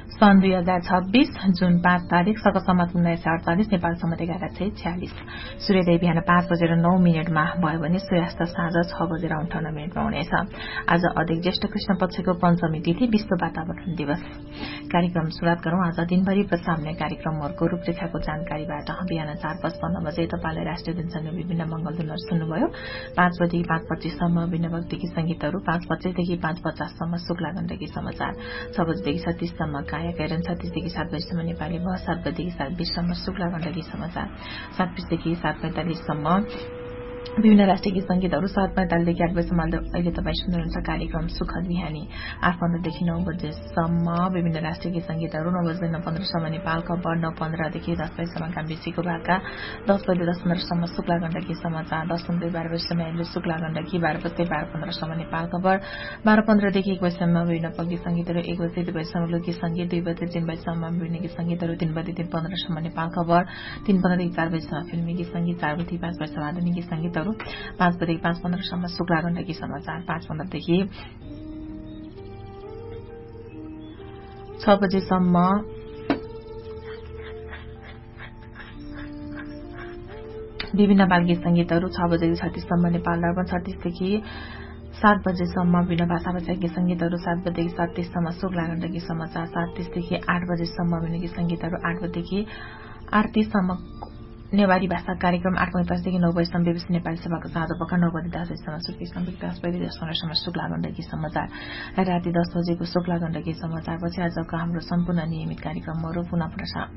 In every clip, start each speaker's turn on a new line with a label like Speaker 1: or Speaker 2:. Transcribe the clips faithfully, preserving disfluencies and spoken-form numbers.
Speaker 1: सन् दुई हजार छब्बीस जुन पाँच तारिक सकसम्मत उन्नाइस सय अडचालिस नेपाल सम्मत एघार सय छ्यालिस। सूर्योदय बिहान पाँच बजेर नौ मिनटमा भयो भने सूर्यास्त साँझ छ बजेर अन्ठाउन्न मिनटमा हुनेछ। आज अधिक ज्येष्ठ कृष्ण पक्षको पञ्चमी तिथि, विश्व वातावरण दिवस। कार्यक्रम सुरुवात गरौं आज दिनभरि प्रसारण हुने कार्यक्रमहरूको रूपरेखाको जानकारीबाट। बिहान चार पचपन्न बजे तपाईले राष्ट्रिय दिनचर्या विभिन्न मंगलधुनहरू सुन्नुभयो। पाँच बजेदेखि पाँच पच्चीससम्म विभिन्न भक्तिकी संगीतहरू, पाँच पच्चीसदेखि पाँच पचाससम्म शुक्ला गण्डकी समाचार, छ बजेदेखि छत्तीससम्म काया कैरन, छत्तीसदेखि सात बजीसम्म नेपाली बहस, सात बजेदेखि सात बीससम्म शुक्ला गण्डकी समाचार, सात बीसदेखि सात पैंतालिससम्म विभिन्न राष्ट्रिय गीत संगीतहरू, सात पैंतालिसदेखि आठ बजीसम्म अहिले तपाईँ सुन्नुहुन्छ कार्यक्रम सुखद बिहानी। आठ पन्ध्रदेखि नौ बजेसम्म विभिन्न राष्ट्रिय गीत संगीतहरू, नौ बजे नौ पन्ध्रसम्म नेपाल खबर, नौ पन्ध्रदेखि दस बजीसम्म गाम्बिसीको भाका, दस बजे दस पन्ध्रसम्म शुक्ला गण्डकी समाचार, दस पन्ध्र बाह्र बजीसम्म अहिले शुक्ला गण्डकी, बाह्र बजे बाह्र पन्ध्रसम्म नेपाल खबर, बाह्र पन्ध्रदेखि एक बजीसम्म विभिन्न पक्की संगीतहरू, एक बजे दुई बजीसम्म लोकगीत संगीत, दुई बजे तीन बजीसम्म विभिन्न गीत संगीतहरू, तीन बजे तीन पन्ध्रसम्म नेपाल खबर, तीन पन्ध्रदेखि चार बजीसम्म फिल्मी गीत संगीत, चार बजे पाँच बजीसम्म आधुनिक गीत संगीतहरू, पाँच बजेदेखि पाँच पन्ध्रसम्म शुक्ला गण्डकी समाचार, पाँच पन्ध्रदेखि छ बजेसम्म विभिन्न बाल गीत संगीतहरू, छ बजेदेखि छत्तीससम्म नेपाल दर्पण, छत्तीसदेखि सात बजेसम्म विभिन्न भाषा भाषा गीत संगीतहरू, सात बजेदेखि सात तीससम्म शुक्ला गण्डकी समाचार, सात तीसदेखि आठ बजेसम्म विभिन्न गीत संगीतहरू, आठ बजेदेखि आठ तीससम्म नेवारी भाषा कार्यक्रम, आठ पैंतालिसदेखि नौ बजीसम्म बीबीसी नेपाली सेवाको साँझ पख, नौ बजे दस बजीसम्म सुर्खी सम्बित, दस बजे दस पन्ध्रसम्म शुक्ला गण्डकी समाचार, राति दस बजेको शुक्ला गण्डकी समाचार पछि आजको हाम्रो सम्पूर्ण नियमित कार्यक्रमहरू पुनः प्रसारण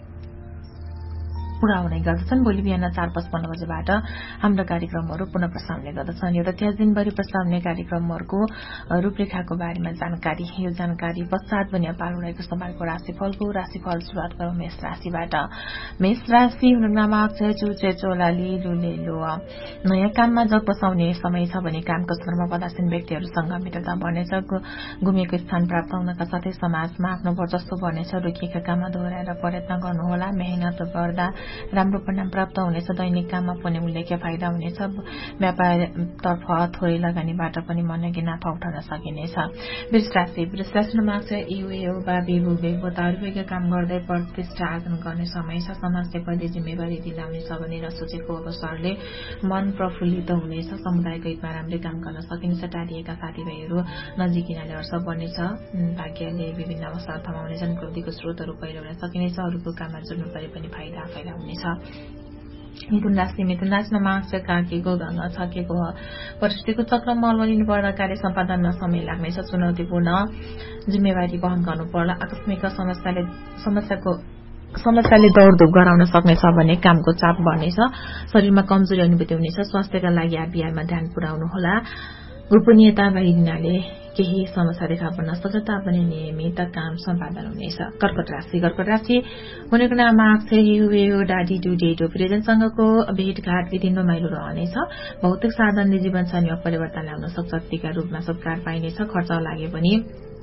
Speaker 1: पूरा हुने गर्दछन्। भोलि बिहान चार पचपन्न बजेबाट हाम्रो कार्यक्रमहरू पुनः प्रसारण हुने गर्दछन्। एउटा त्यस दिनभरि प्रसारण हुने कार्यक्रमहरूको रूपरेखाको बारेमा जानकारी। यो जानकारी पश्चात पनि पालुडाईको समाजको राशिफलको राशिफल सुरुवात गरौं मेष राशिबाट। मेष राशि हुनुनामाक चुचे चोलाली लुलेलो। नयाँ काममा जग बसाउने समय छ भने कामको क्षेत्रमा पदासीन व्यक्तिहरूसँग मित्रता बढ्नेछ। गुमेको स्थान प्राप्त हुनका साथै समाजमा आफ्नो वर्चस्व बढ्नेछ। रोकिएका काममा दोहोऱ्याएर प्रयत्न गर्नुहोला। मेहनत गर्दा राम्रो परिणाम प्राप्त हुनेछ। दैनिक काममा पनि उल्लेख्य फाइदा हुनेछ। व्यापारतर्फ थोरै लगानीबाट पनि मनकी नाफा उठाउन सकिनेछ। वृष राशि वृष राशिमा माग्छ इउ बा बिबु बेबोताहरूका काम गर्दै प्रतिष्ठा आर्जन गर्ने समय छ। समाजले कहिले जिम्मेवारी दिलाउनेछ भने नसोचेको अवसरले मन प्रफुल्लित हुनेछ। समुदायको हितमा राम्रै काम गर्न सकिनेछ। टाढिएका साथीभाइहरू नजिकिनाले हर्ष बढ्नेछ। भाग्यले विभिन्न अवसर थमाउनेछन्। क्रोधीको स्रोतहरू पहिल्याउन सकिनेछ। अरूको काममा जोड्नु परे पनि फाइदा फाइदा हुनेछ। मिथुन राशि मिथुन राशिमा माग्छ काकेको गंग छकेको परिस्थितिको चक्रमा अल्मलिनु पर्दा कार्य सम्पादनमा समय लाग्नेछ। चुनौतीपूर्ण जिम्मेवारी वहन गर्नु पर्ला। आकस्मिक समस्याले समस्याको समस्याले दौड़धुप गराउन सक्नेछ भने कामको चाप बढ्नेछ। शरीरमा कमजोरी अनुभूति हुनेछ। स्वास्थ्यका लागि आबिआईमा ध्यान पुर्याउनु होला। गोपनीयता बाहिरिनाले केही समस्या देखा पर्न सक्छ तापनि नियमित काम सम्पादन हुनेछ। कर्कट राशि कर्कट राशि हुनेको नाम आक्छ हिउ डाडी डुडेडो। प्रियजनसँगको भेटघाट विधि रमाइलो रहनेछ। भौतिक साधनले जीवनशैलीमा परिवर्तन ल्याउन सक्छ। अतिथिका रूपमा सत्कार पाइनेछ। खर्च लागे पनि